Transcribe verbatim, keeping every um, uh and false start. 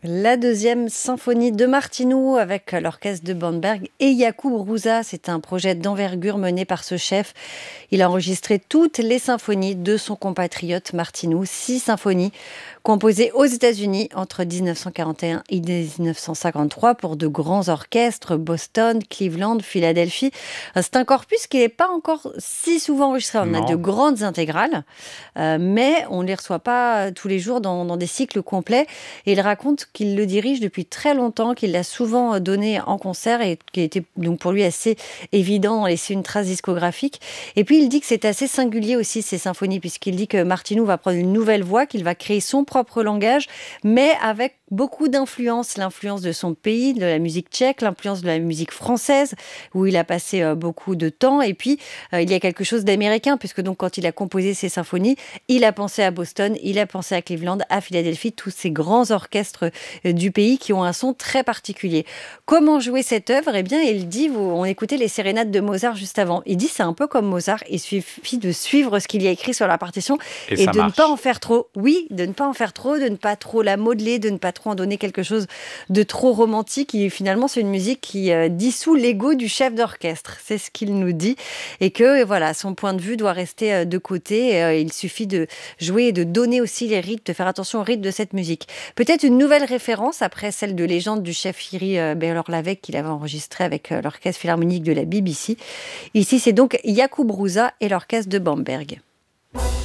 La deuxième symphonie de Martinu avec l'orchestre de Bamberg et Jakub Hrusa. C'est un projet d'envergure mené par ce chef. Il a enregistré toutes les symphonies de son compatriote Martinu, six symphonies composées aux États-Unis entre dix-neuf cent quarante et un et dix-neuf cent cinquante-trois pour de grands orchestres, Boston, Cleveland, Philadelphie. C'est un corpus qui n'est pas encore si souvent enregistré. On a de Non. grandes intégrales, euh, mais on ne les reçoit pas tous les jours dans, dans des cycles complets. Et il raconte qu'il le dirige depuis très longtemps, qu'il l'a souvent donné en concert et qui était donc pour lui assez évident d'en laisser une trace discographique. Et puis il dit que c'est assez singulier aussi ces symphonies, puisqu'il dit que Martinu va prendre une nouvelle voix, qu'il va créer son propre langage, mais avec beaucoup d'influence, l'influence de son pays, de la musique tchèque, l'influence de la musique française, où il a passé euh, beaucoup de temps. Et puis, euh, il y a quelque chose d'américain, puisque donc quand il a composé ses symphonies, il a pensé à Boston, il a pensé à Cleveland, à Philadelphie, tous ces grands orchestres euh, du pays qui ont un son très particulier. Comment jouer cette œuvre? Eh bien, il dit, vous, on écoutait les sérénates de Mozart juste avant. Il dit, c'est un peu comme Mozart, il suffit de suivre ce qu'il y a écrit sur la partition Et et ça de ne pas en marche. faire trop. Oui, de ne pas en faire trop, de ne pas trop la modeler, de ne pas trop en donner quelque chose de trop romantique. Et finalement, c'est une musique qui euh, dissout l'ego du chef d'orchestre. C'est ce qu'il nous dit. Et que, voilà, son point de vue doit rester euh, de côté. Et, euh, il suffit de jouer et de donner aussi les rythmes, de faire attention aux rythmes de cette musique. Peut-être une nouvelle référence, après celle de légende du chef Iri euh, Beyer-Lavec qu'il avait enregistré avec euh, l'orchestre philharmonique de la B B C. Ici, c'est donc Jakub Hrusa et l'orchestre de Bamberg.